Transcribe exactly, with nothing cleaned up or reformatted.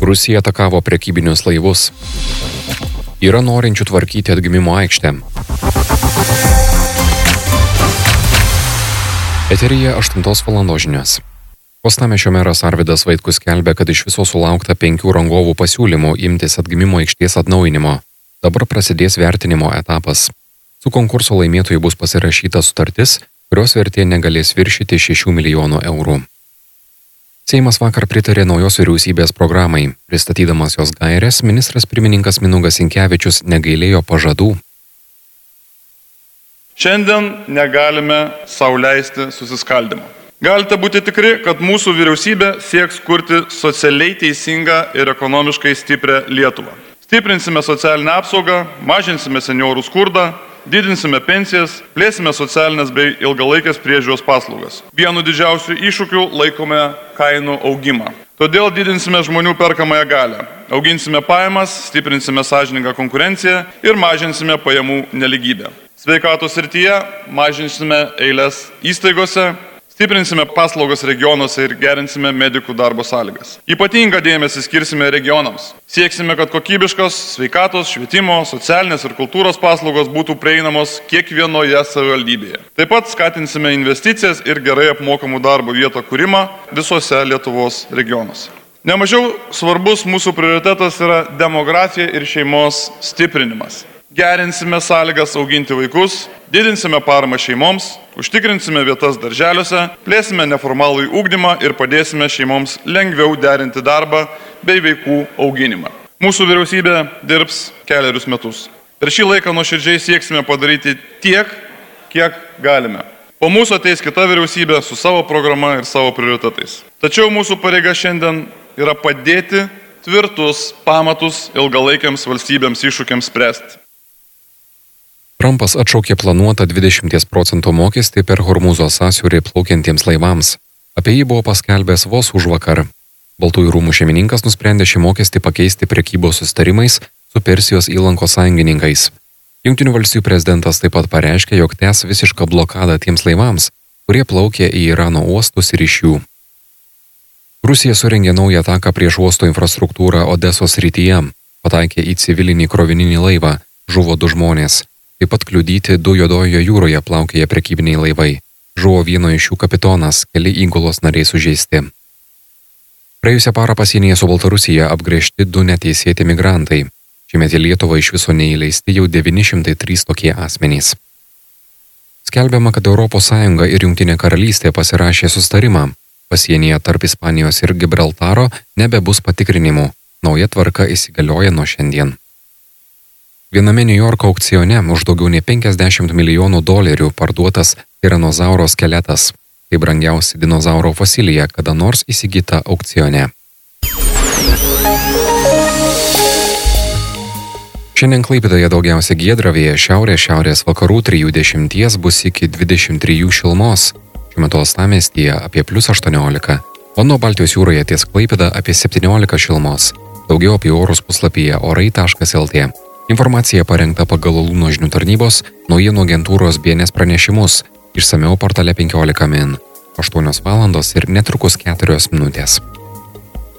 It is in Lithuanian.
Rusija atakavo prekybinius laivus. Yra norinčių tvarkyti atgimimo aikštę. Eteryje aštuntos valandos žinios. Uostamiesčio meras Arvydas Vaitkus skelbia, kad iš viso sulaukta penkių rangovų pasiūlymų imtis atgimimo aikštės atnaujinimo. Dabar prasidės vertinimo etapas. Su konkurso laimėtojai bus pasirašyta sutartis, kurios vertė negalės viršyti šešių milijonų eurų. Seimas vakar pritarė naujos vyriausybės programai. Pristatydamas jos gaires, ministras pirmininkas Mindaugas Sinkevičius negailėjo pažadų. Šiandien negalime sau leisti susiskaldimo. Galite būti tikri, kad mūsų vyriausybė sieks kurti socialiai teisingą ir ekonomiškai stiprią Lietuvą. Stiprinsime socialinę apsaugą, mažinsime seniorų skurdą, didinsime pensijas, plėsime socialinės bei ilgalaikės priežiūros paslaugas. Vienu didžiausių iššūkių laikome kainų augimą. Todėl didinsime žmonių perkamąją galią, auginsime pajamas, stiprinsime sąžiningą konkurenciją ir mažinsime pajamų nelygybę. Sveikatos srityje mažinsime eiles įstaigose, stiprinsime paslaugas regionuose ir gerinsime medikų darbo sąlygas. Ypatingą dėmesį skirsime regionams. Sieksime, kad kokybiškos sveikatos, švietimo, socialinės ir kultūros paslaugos būtų prieinamos kiekvienoje savivaldybėje. Taip pat skatinsime investicijas ir gerai apmokamų darbo vietų kūrimą visose Lietuvos regionuose. Nemažiau svarbus mūsų prioritetas yra demografija ir šeimos stiprinimas. Gerinsime sąlygas auginti vaikus, didinsime paramą šeimoms, užtikrinsime vietas darželiuose, plėsime neformalųjį ugdymą ir padėsime šeimoms lengviau derinti darbą bei vaikų auginimą. Mūsų vyriausybė dirbs keliarius metus. Per šį laiką nuoširdžiai sieksime padaryti tiek, kiek galime. Po mūsų ateis kita vyriausybė su savo programa ir savo prioritetais. Tačiau mūsų pareiga šiandien yra padėti tvirtus pamatus ilgalaikiams valstybėms iššūkiams spręsti. Trumpas atšaukė planuotą dvidešimt procentų mokestį per Hormūzo sąsiaurį plaukiantiems laivams. Apie jį buvo paskelbęs vos užvakar. Baltųjų rūmų šeimininkas nusprendė šį mokestį pakeisti prekybos susitarimais su Persijos įlankos sąjungininkais. Jungtinių valstijų prezidentas taip pat pareiškė, jog tęs visišką blokadą tiems laivams, kurie plaukė į Irano uostus ir iš jų. Rusija surengė naują ataką prieš uosto infrastruktūrą Odesos srityje, pataikė į civilinį krovininį laivą, žuvo du žmonės. Taip pat kliudyti du Juodojoje jūroje plaukėję prekybiniai laivai. Žuvo vieno iš jų kapitonas, keli įgulos nariai sužeisti. Praėjusią parą pasienyje su Baltarusija apgręžti du neteisėti migrantai. Šiemet į Lietuvą iš viso neįleisti jau devyni šimtai trys tokie asmenys. Skelbiama, kad Europos Sąjunga ir Jungtinė karalystė pasirašė susitarimą. Pasienyje tarp Ispanijos ir Gibraltaro nebebus patikrinimų. Nauja tvarka įsigalioja nuo šiandien. Viename New Yorko aukcione už daugiau nei penkiasdešimt milijonų dolerių parduotas tiranozauro skeletas. Tai brangiausia dinozauro fosilija, kada nors įsigyta aukcione. Šiandien Klaipėdoje daugiausia giedra, vėjas šiaurės šiaurės vakarų trijų dešimties bus iki dvidešimt trijų šilumos. Šiuo metu uostamiestyje apie plius aštuoniolika, o nuo Baltijos jūroje ties Klaipėda apie septyniolika šilumos. Daugiau apie orus puslapyje orai taškas lt. Informacija parengta pagal Lūno žinių tarnybos naujienų agentūros B N S pranešimus, išsamiau portale penkiolika min. aštuonios valandos ir netrukus keturios minutės.